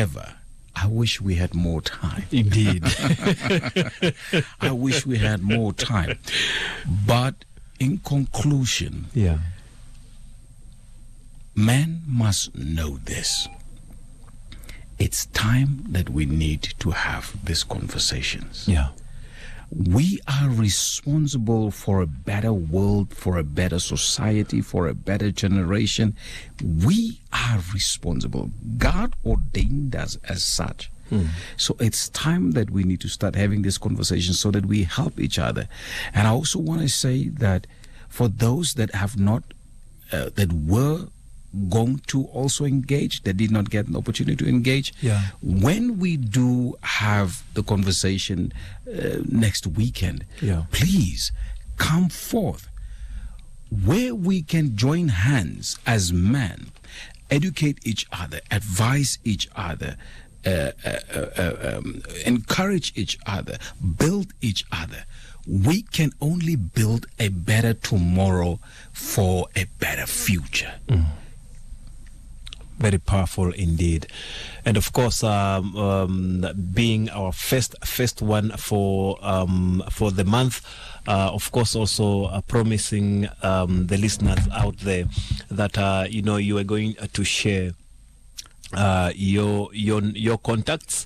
However, I wish we had more time. Indeed. I wish we had more time. But in conclusion, Yeah. men must know this. It's time that we need to have these conversations. Yeah. We are responsible for a better world, for a better society, for a better generation. We are responsible. God ordained us as such. So it's time that we need to start having this conversation so that we help each other. And I also want to say that for those that have not, that were going to also engage, that did not get an opportunity to engage, Yeah. when we do have the conversation next weekend, Yeah. please come forth where we can join hands as men, educate each other, advise each other, encourage each other, build each other. We can only build a better tomorrow for a better future. Very powerful indeed. And of course, being our first one for the month, of course, also promising the listeners out there that you are going to share your contacts,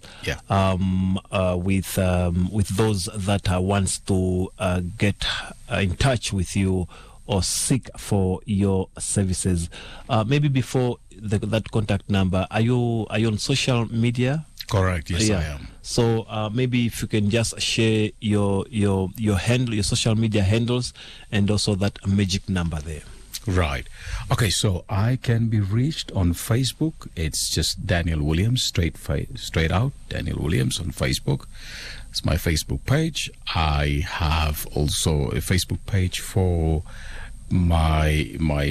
with those that wants to get in touch with you or seek for your services. Maybe before that contact number, are you on social media? Correct. Yes, I am. So maybe if you can just share your handle, your social media handles, and also that magic number there. Right. Okay, so I can be reached on Facebook. It's just Daniel Williams, straight out, Daniel Williams on Facebook. It's my Facebook page. I have also a Facebook page for my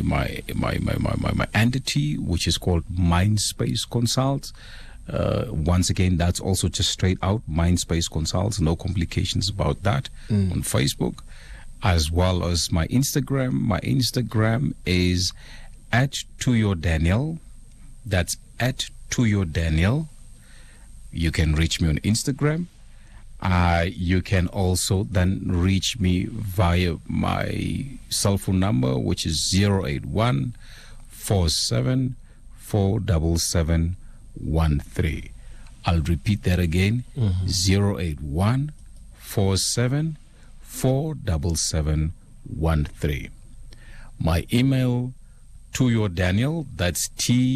entity, which is called Mindspace Consults. Once again, that's also just straight out Mindspace Consults. No complications about that on Facebook, as well as my Instagram. My Instagram is @toyourdaniel. That's @toyourdaniel. You can reach me on Instagram. You can also then reach me via my cell phone number, which is 081 47 47713. I'll repeat that again. 081 47 47713. My email, toyourdaniel, that's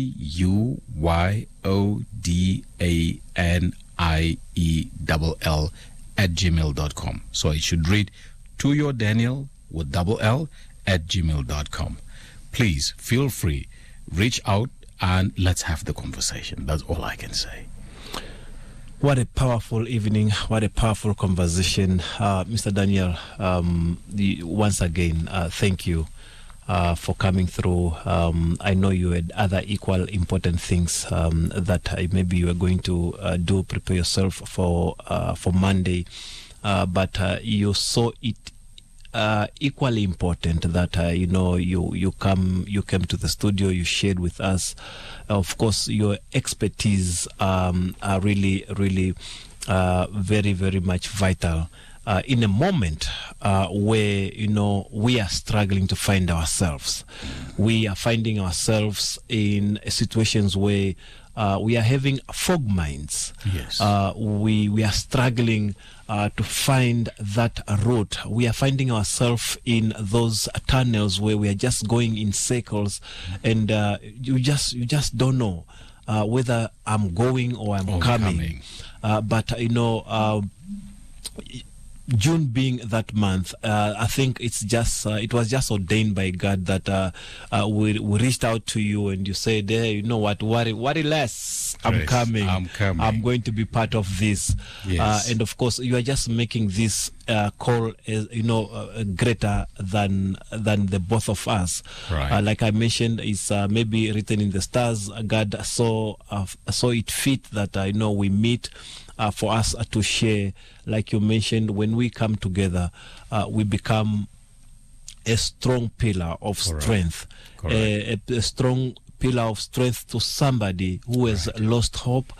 TUYODANIELL @gmail.com. So it should read toyourdaniel with double L @gmail.com. Please feel free, reach out, and let's have the conversation. That's all I can say. What a powerful evening. What a powerful conversation. Mr. Daniel, once again, thank you for coming through. I know you had other equal important things that maybe you are going to do, prepare yourself for Monday, but you saw it equally important that you came to the studio, you shared with us. Of course, your expertise are really very, very much vital in a moment where we are struggling to find ourselves. We are finding ourselves in situations where we are having fog minds. Yes. We are struggling to find that route. We are finding ourselves in those tunnels where we are just going in circles, and you just don't know whether I'm going or I'm coming. But June being that month, I think it was just ordained by God that we reached out to you and you said, hey, you know what, worry less. I'm coming. I'm going to be part of this. Yes. And of course, you are just making this call, greater than the both of us. Right. Like I mentioned, it's maybe written in the stars. God saw it fit that we meet. For us to share, like you mentioned, when we come together, we become a strong pillar of strength, a strong pillar of strength to somebody who has lost hope,